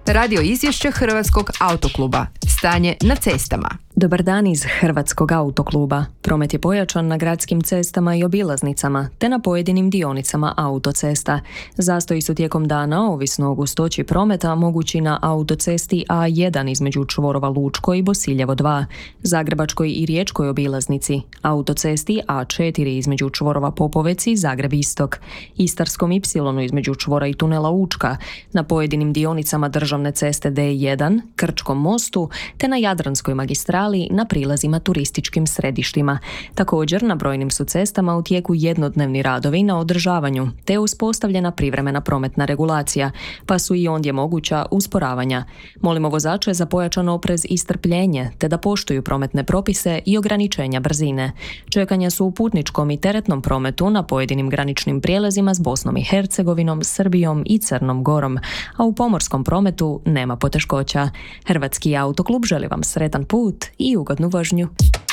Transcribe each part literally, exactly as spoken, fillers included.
Radio izvješće Hrvatskog autokluba. Stanje na cestama. Dobar dan iz Hrvatskog autokluba. Promet je pojačan na gradskim cestama i obilaznicama, te na pojedinim dionicama autocesta. Zastoji su tijekom dana, ovisno o gustoći prometa, mogući na autocesti A jedan između čvorova Lučko i Bosiljevo dva, Zagrebačkoj i Riječkoj obilaznici, autocesti A četiri između čvorova Popovec i Zagreb Istok, Istarskom ipsilonu između čvora i tunela Učka, na pojedinim dionicama državne ceste D jedan, Krčkom mostu, te na Jadranskoj magistrali na prilazima turističkim središtima. Također, na brojnim su cestama u tijeku jednodnevni radovi na održavanju, te je uspostavljena privremena prometna regulacija, pa su i ondje moguća usporavanja. Molimo vozače za pojačan oprez i strpljenje, te da poštuju prometne propise i ograničenja brzine. Čekanja su u putničkom i teretnom prometu na pojedinim graničnim prijelazima s Bosnom i Hercegovinom, Srbijom i Crnom Gorom, a u pomorskom prometu nema poteškoća. Hrvatski autoklub želi vam sretan put i ugodnu vožnju.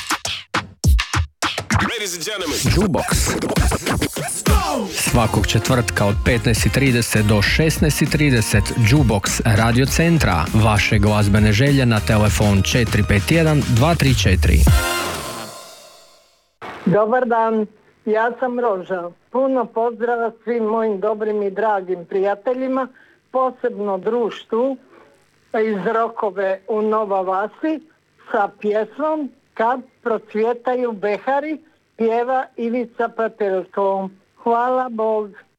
Jukebox. Svakog četvrtka od petnaest i trideset do šesnaest i trideset Jukebox Radio Centra. Vaše glazbene želje na telefon četiri pet jedan dva tri četiri. Dobar dan, ja sam Roža. Puno pozdrava svim mojim dobrim i dragim prijateljima, posebno društvu iz Rokove u Nova Vasi sa pjesmom Kad procvjetaju behari, pjeva Ivica Patelko. Hvala Bog.